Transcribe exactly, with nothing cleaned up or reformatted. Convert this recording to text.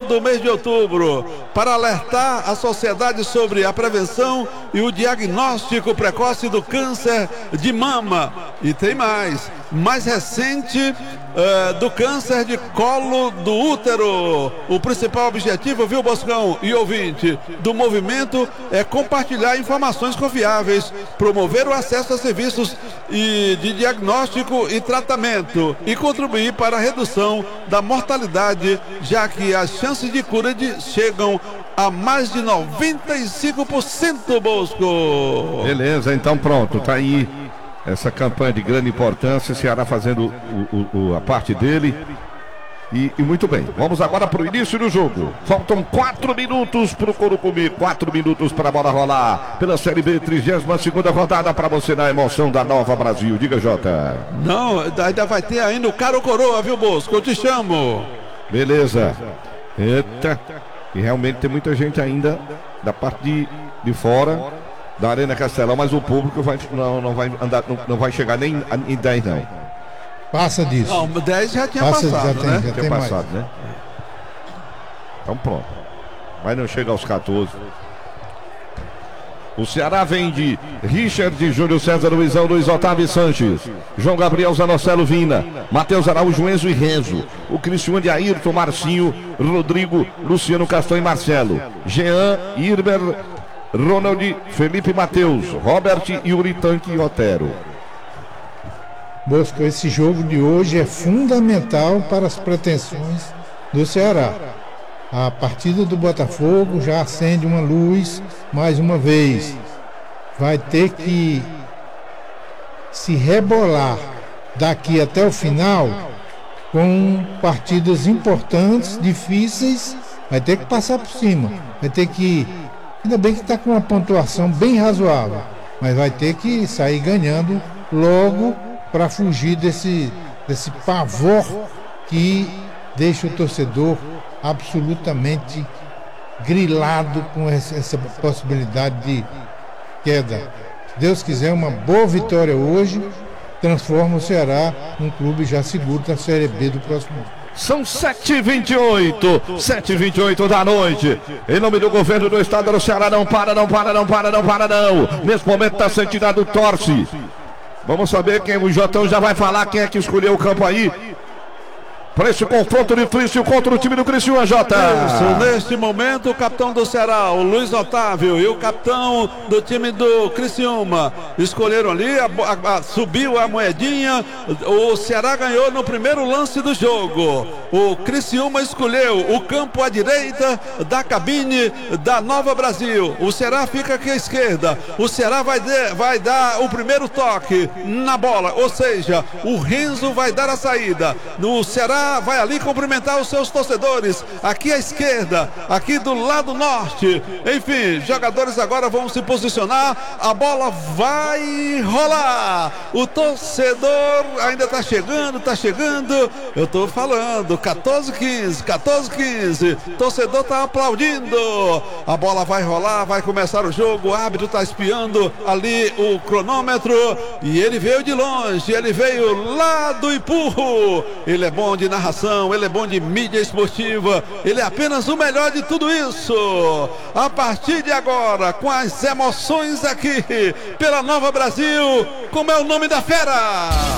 todo o mês de outubro para alertar a sociedade sobre a prevenção e o diagnóstico precoce do câncer de mama. E tem mais, mais recente, uh, do câncer de colo do útero. O principal objetivo, viu, Boscão e ouvinte, do movimento é compartilhar informações confiáveis, promover o acesso a serviços e de diagnóstico e tratamento e contribuir para a redução da mortalidade, já que as chances de cura de, chegam a mais de noventa e cinco por cento, Bosco. Beleza, então pronto, tá aí essa campanha de grande importância, o Ceará fazendo o, o, a parte dele. E, e muito bem, vamos agora para o início do jogo. Faltam quatro minutos para o Corupumi, quatro minutos para a bola rolar pela Série B, trigésima segunda rodada, para você na emoção da Nova Brasil. Diga, Jota. Não, ainda vai ter ainda o cara ou coroa, viu, Bosco? Eu te chamo. Beleza. Eita. E realmente tem muita gente ainda da parte de, de fora da Arena Castelão, mas o público vai, não, não vai andar, não, não vai chegar nem em dez, não. Passa disso. Não, dez já tinha Passa, passado, já né? tem, já tinha tem passado, mais. né? Então pronto. Mas não chega aos quatorze. O Ceará vem de Richard, Júlio César, Luizão, Luiz Otávio Sanches, João Gabriel, Zanocelo, Vina, Matheus Araújo, Enzo e Renzo, o Cristiano de Ayrton, Marcinho, Rodrigo, Luciano, Castanho e Marcelo, Jean, Irber, Ronald, Felipe Matheus, Robert, Yuri, Tanque e Otero. Bosco, esse jogo de hoje é fundamental para as pretensões do Ceará. A partida do Botafogo já acende uma luz mais uma vez. Vai ter que se rebolar daqui até o final com partidas importantes, difíceis. Vai ter que passar por cima. Vai ter que... Ainda bem que está com uma pontuação bem razoável, mas vai ter que sair ganhando logo para fugir desse, desse pavor que deixa o torcedor absolutamente grilado com essa, essa possibilidade de queda. Se Deus quiser, uma boa vitória hoje transforma o Ceará num clube já seguro da Série B do próximo ano. São sete e vinte e oito, sete e vinte e oito da noite. Em nome do governo do estado do Ceará, não para, não para, não para, não para, não. Nesse momento está sendo tirado o torce. Vamos saber quem o Jotão já vai falar, quem é que escolheu o campo aí para esse confronto difícil contra o time do Criciúma, Jota. Isso, neste momento o capitão do Ceará, o Luiz Otávio, e o capitão do time do Criciúma escolheram ali, a, a, a, subiu a moedinha, o Ceará ganhou no primeiro lance do jogo. O Criciúma escolheu o campo à direita da cabine da Nova Brasil. O Ceará fica aqui à esquerda. O Ceará vai, de, vai dar o primeiro toque na bola, ou seja, o Renzo vai dar a saída. No Ceará vai ali cumprimentar os seus torcedores, aqui à esquerda, aqui do lado norte. Enfim, jogadores agora vão se posicionar, a bola vai rolar. O torcedor ainda tá chegando, tá chegando. Eu tô falando, quatorze, quinze, quatorze, quinze. Torcedor tá aplaudindo. A bola vai rolar, vai começar o jogo. O árbitro tá espiando ali o cronômetro e ele veio de longe, ele veio lá do Ipurro. Ele é bom de narração, ele é bom de mídia esportiva, ele é apenas o melhor de tudo isso. A partir de agora, com as emoções aqui pela Nova Brasil, como é o nome da fera?